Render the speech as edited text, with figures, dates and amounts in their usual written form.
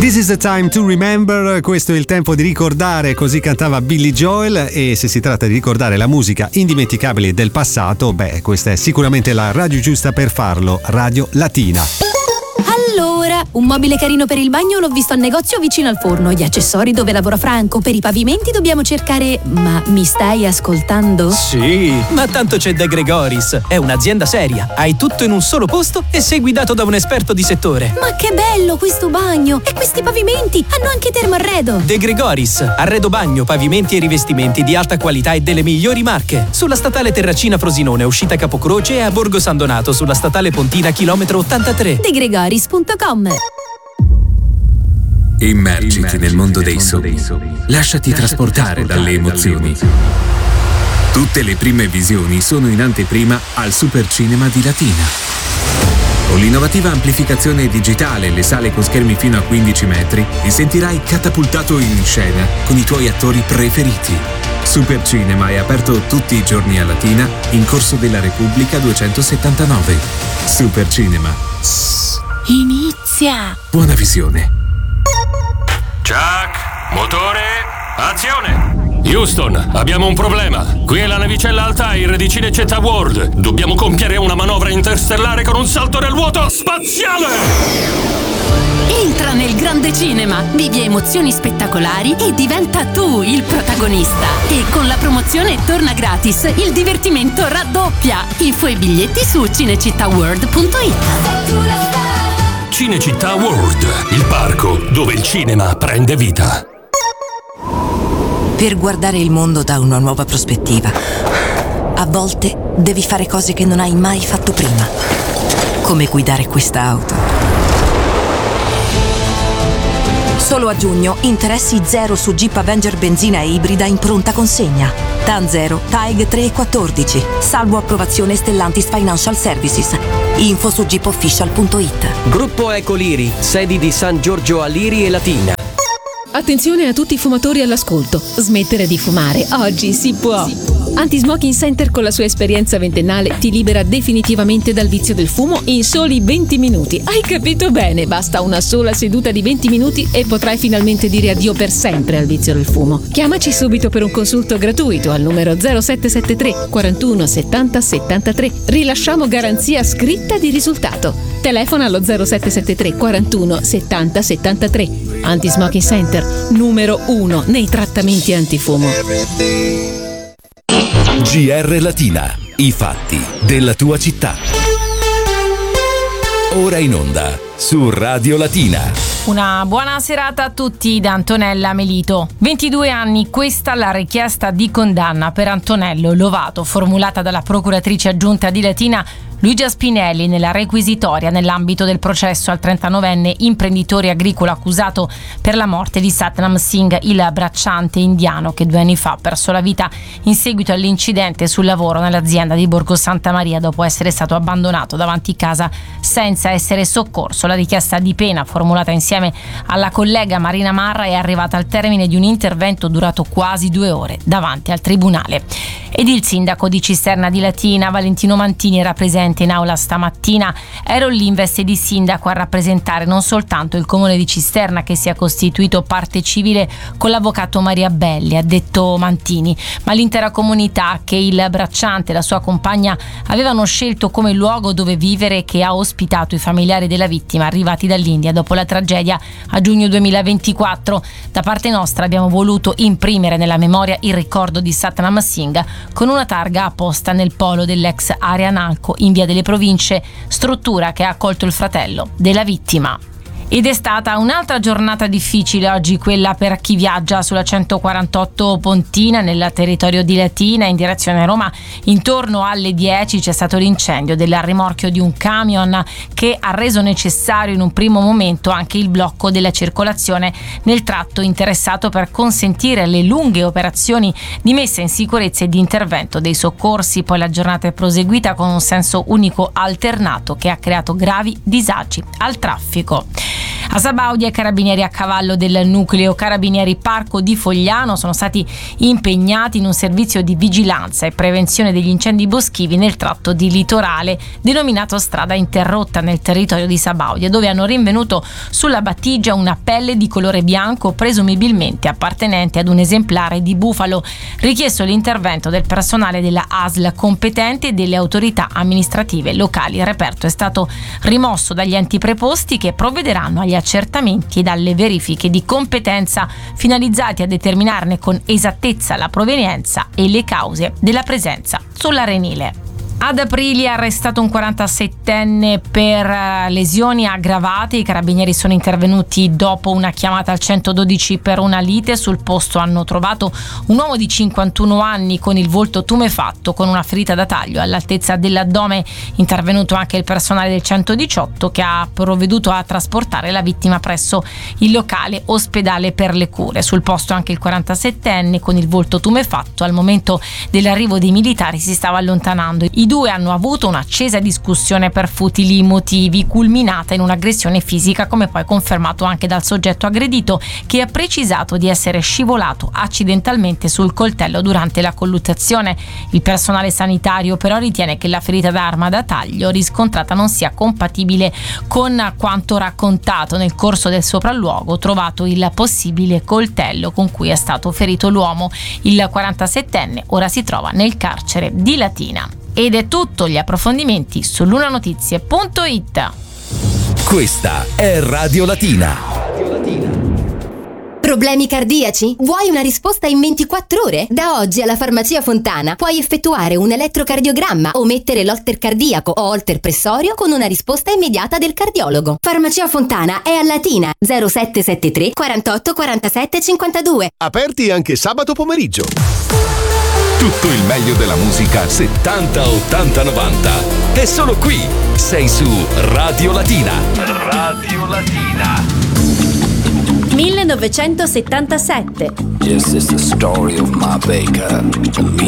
This is the time to remember, questo è il tempo di ricordare, così cantava Billy Joel, e se si tratta di ricordare la musica indimenticabile del passato, questa è sicuramente la radio giusta per farlo, Radio Latina. Allora, un mobile carino per il bagno l'ho visto al negozio vicino al forno. Gli accessori dove lavora Franco. Per i pavimenti dobbiamo cercare... Ma mi stai ascoltando? Sì, ma tanto c'è De Gregoris. È un'azienda seria. Hai tutto in un solo posto e sei guidato da un esperto di settore. Ma che bello questo bagno! E questi pavimenti hanno anche termoarredo. De Gregoris, arredo bagno, pavimenti e rivestimenti di alta qualità e delle migliori marche. Sulla statale Terracina Frosinone, uscita Capocroce, e a Borgo San Donato, sulla statale Pontina, chilometro 83. DeGregoris.com. Immergiti nel mondo dei sogni. Lasciati trasportare dalle emozioni. Tutte le prime visioni sono in anteprima al Supercinema di Latina. Con l'innovativa amplificazione digitale e le sale con schermi fino a 15 metri, ti sentirai catapultato in scena con i tuoi attori preferiti. Supercinema è aperto tutti i giorni a Latina, in Corso della Repubblica 279. Supercinema. Inizia! Buona visione. Chuck, motore, azione! Houston, abbiamo un problema. Qui è la navicella Altair di Cinecittà World. Dobbiamo compiere una manovra interstellare con un salto nel vuoto spaziale! Entra nel grande cinema, vivi emozioni spettacolari e diventa tu il protagonista. E con la promozione Torna Gratis, il divertimento raddoppia. Info e biglietti su cinecittàworld.it. Cinecittà World, il parco dove il cinema prende vita. Per guardare il mondo da una nuova prospettiva, a volte devi fare cose che non hai mai fatto prima, come guidare questa auto. Solo a giugno interessi zero su Jeep Avenger benzina e ibrida in pronta consegna. TAN 0, TAEG 3 e 14. Salvo approvazione Stellantis Financial Services. Info su jeepofficial.it. Gruppo Ecoliri, sedi di San Giorgio a Liri e Latina. Attenzione a tutti i fumatori all'ascolto. Smettere di fumare oggi si può. Anti-Smoking Center, con la sua esperienza ventennale, ti libera definitivamente dal vizio del fumo in soli 20 minuti. Hai capito bene? Basta una sola seduta di 20 minuti e potrai finalmente dire addio per sempre al vizio del fumo. Chiamaci subito per un consulto gratuito al numero 0773 41 70 73. Rilasciamo garanzia scritta di risultato. Telefona allo 0773 41 70 73. Anti-Smoking Center, numero 1 nei trattamenti antifumo. GR Latina, i fatti della tua città. Ora in onda su Radio Latina. Una buona serata a tutti da Antonella Melito. 22 anni, questa la richiesta di condanna per Antonello Lovato, formulata dalla procuratrice aggiunta di Latina Luigia Spinelli nella requisitoria nell'ambito del processo al 39enne imprenditore agricolo accusato per la morte di Satnam Singh, il bracciante indiano che 2 anni fa ha perso la vita in seguito all'incidente sul lavoro nell'azienda di Borgo Santa Maria dopo essere stato abbandonato davanti casa senza essere soccorso. La richiesta di pena, formulata insieme alla collega Marina Marra, è arrivata al termine di un intervento durato quasi 2 ore davanti al tribunale. Ed il sindaco di Cisterna di Latina, Valentino Mantini, era presente in aula stamattina. Ero lì in veste di sindaco a rappresentare non soltanto il comune di Cisterna, che si è costituito parte civile con l'avvocato Maria Belli, ha detto Mantini, ma l'intera comunità che il bracciante e la sua compagna avevano scelto come luogo dove vivere e che ha ospitato i familiari della vittima arrivati dall'India dopo la tragedia a giugno 2024. Da parte nostra abbiamo voluto imprimere nella memoria il ricordo di Satnam Singh con una targa apposta nel polo dell'ex area Nalco in via delle Province, struttura che ha accolto il fratello della vittima. Ed è stata un'altra giornata difficile oggi, quella per chi viaggia sulla 148 Pontina nel territorio di Latina in direzione Roma. Intorno alle 10 c'è stato l'incendio del rimorchio di un camion che ha reso necessario in un primo momento anche il blocco della circolazione nel tratto interessato per consentire le lunghe operazioni di messa in sicurezza e di intervento dei soccorsi. Poi la giornata è proseguita con un senso unico alternato che ha creato gravi disagi al traffico. A Sabaudia i carabinieri a cavallo del nucleo carabinieri Parco di Fogliano sono stati impegnati in un servizio di vigilanza e prevenzione degli incendi boschivi nel tratto di litorale denominato strada interrotta nel territorio di Sabaudia, dove hanno rinvenuto sulla battigia una pelle di colore bianco presumibilmente appartenente ad un esemplare di bufalo. Richiesto l'intervento del personale della ASL competente e delle autorità amministrative locali. Il reperto è stato rimosso dagli enti preposti, che provvederanno agli accertamenti ed alle verifiche di competenza finalizzati a determinarne con esattezza la provenienza e le cause della presenza sull'arenile. Ad Aprilia arrestato un 47enne per lesioni aggravate. I carabinieri sono intervenuti dopo una chiamata al 112 per una lite. Sul posto hanno trovato un uomo di 51 anni con il volto tumefatto, con una ferita da taglio all'altezza dell'addome. Intervenuto anche il personale del 118, che ha provveduto a trasportare la vittima presso il locale ospedale per le cure. Sul posto anche il 47enne con il volto tumefatto. Al momento dell'arrivo dei militari si stava allontanando. I due hanno avuto un'accesa discussione per futili motivi, culminata in un'aggressione fisica, come poi confermato anche dal soggetto aggredito, che ha precisato di essere scivolato accidentalmente sul coltello durante la colluttazione. Il personale sanitario però ritiene che la ferita d'arma da taglio riscontrata non sia compatibile con quanto raccontato. Nel corso del sopralluogo trovato il possibile coltello con cui è stato ferito l'uomo. Il 47enne ora si trova nel carcere di Latina. Ed è tutto, gli approfondimenti su lunanotizie.it. Questa è Radio Latina. Problemi cardiaci? Vuoi una risposta in 24 ore? Da oggi alla Farmacia Fontana puoi effettuare un elettrocardiogramma o mettere l'holter cardiaco o holter pressorio con una risposta immediata del cardiologo. Farmacia Fontana è a Latina, 0773 48 47 52. Aperti anche sabato pomeriggio. Tutto il meglio della musica 70, 80, 90. È solo qui. Sei su Radio Latina. Radio Latina. 1977. This is the story of my baker.